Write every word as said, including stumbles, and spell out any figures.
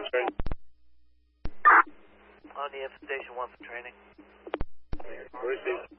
training. On the F station one for training. Received.